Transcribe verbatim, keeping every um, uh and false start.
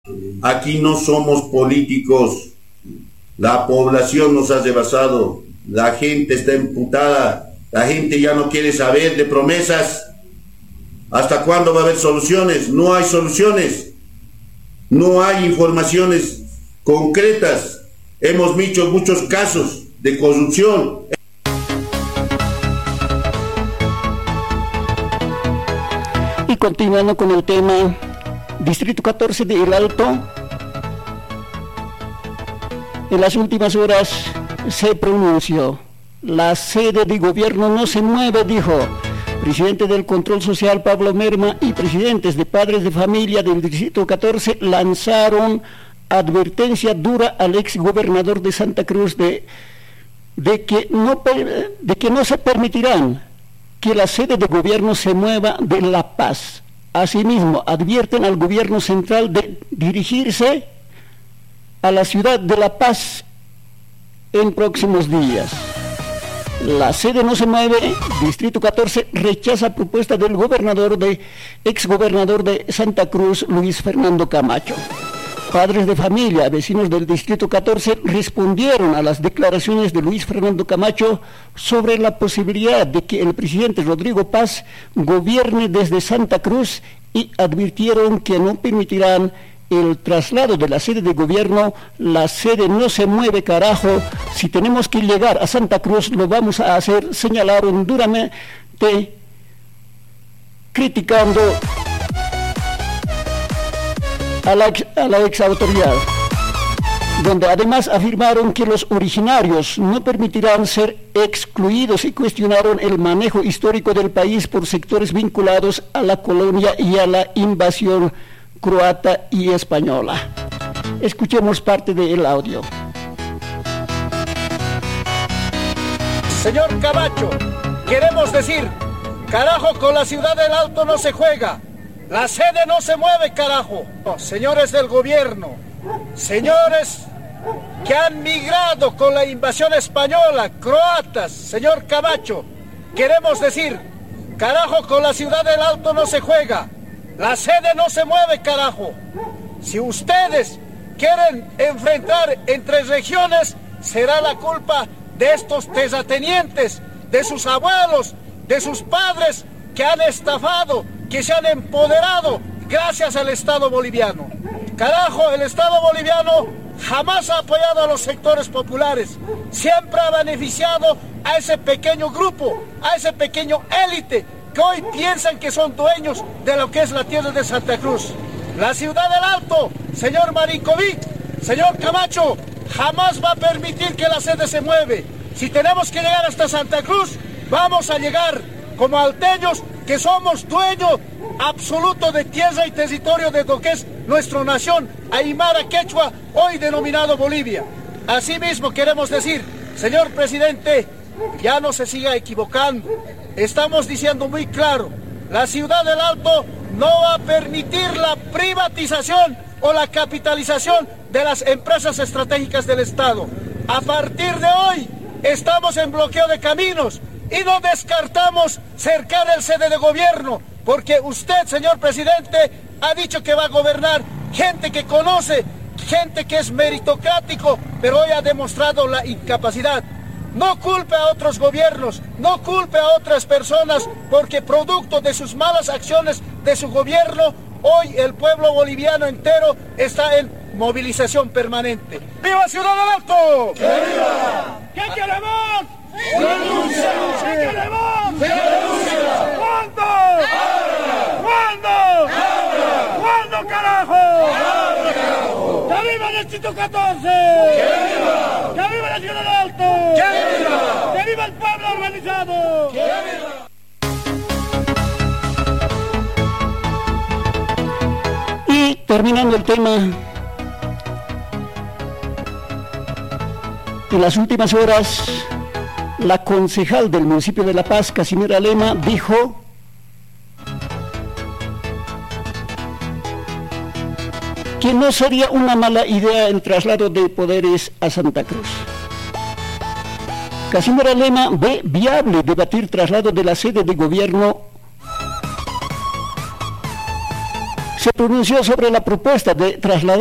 Aquí no somos políticos. La población nos ha rebasado. La gente está emputada. La gente ya no quiere saber de promesas. ¿Hasta cuándo va a haber soluciones? No hay soluciones. No hay informaciones concretas. Hemos visto muchos casos de corrupción. Y continuando con el tema, Distrito catorce de El Alto, en las últimas horas se pronunció. La sede de gobierno no se mueve, dijo. Presidente del Control Social Pablo Merma y presidentes de padres de familia del Distrito catorce lanzaron advertencia dura al ex gobernador de Santa Cruz de, de, que no, de que no se permitirán que la sede de gobierno se mueva de La Paz. Asimismo, advierten al gobierno central de dirigirse a la ciudad de La Paz en próximos días. La sede no se mueve. Distrito catorce rechaza propuesta del gobernador de exgobernador de Santa Cruz, Luis Fernando Camacho. Padres de familia, vecinos del Distrito catorce respondieron a las declaraciones de Luis Fernando Camacho sobre la posibilidad de que el presidente Rodrigo Paz gobierne desde Santa Cruz y advirtieron que no permitirán el traslado de la sede de gobierno. La sede no se mueve, carajo. Si tenemos que llegar a Santa Cruz, lo vamos a hacer, señalaron duramente, criticando a la, ex, a la ex autoridad, donde además afirmaron que los originarios no permitirán ser excluidos y cuestionaron el manejo histórico del país por sectores vinculados a la colonia y a la invasión croata y española. Escuchemos parte del audio. Señor Camacho, queremos decir, carajo, con la ciudad del Alto no se juega. La sede no se mueve, carajo. No, señores del gobierno, señores que han migrado con la invasión española, croatas, señor Camacho, queremos decir, carajo, con la ciudad del Alto no se juega. La sede no se mueve, carajo. Si ustedes quieren enfrentar entre regiones, será la culpa de estos terratenientes, de sus abuelos, de sus padres que han estafado, que se han empoderado gracias al Estado boliviano. Carajo, el Estado boliviano jamás ha apoyado a los sectores populares. Siempre ha beneficiado a ese pequeño grupo, a ese pequeño élite que hoy piensan que son dueños de lo que es la tierra de Santa Cruz. La ciudad del Alto, señor Marinkovic, señor Camacho, jamás va a permitir que la sede se mueve. Si tenemos que llegar hasta Santa Cruz, vamos a llegar como alteños que somos dueños absoluto de tierra y territorio de lo que es nuestra nación aymara quechua, hoy denominado Bolivia. Asimismo queremos decir, señor presidente, ya no se siga equivocando. Estamos diciendo muy claro, la ciudad del Alto no va a permitir la privatización o la capitalización de las empresas estratégicas del Estado. A partir de hoy estamos en bloqueo de caminos y no descartamos cercar el sede de gobierno, porque usted, señor presidente, ha dicho que va a gobernar gente que conoce, gente que es meritocrático, pero hoy ha demostrado la incapacidad. No culpe a otros gobiernos, no culpe a otras personas, porque producto de sus malas acciones de su gobierno, hoy el pueblo boliviano entero está en movilización permanente. ¡Viva Ciudad del Alto! ¡Que viva! ¿Qué queremos? ¡Renuncia! ¿Qué queremos? ¡Renuncia! ¿Cuándo? ¡Ahora! ¿Cuándo? ¡Ahora! ¿Cuándo, carajo? ¡Ahora, carajo! ¡Que viva el Distrito catorce! ¡Que viva! ¡Que viva la Ciudad del Alto! ¡Que viva! ¡Que viva el pueblo organizado! ¡Que viva! Y terminando el tema, en las últimas horas, la concejal del municipio de La Paz, Casimira Lema, dijo que no sería una mala idea el traslado de poderes a Santa Cruz. Casimira Lema ve viable debatir traslado de la sede de gobierno se pronunció sobre la propuesta de trasladar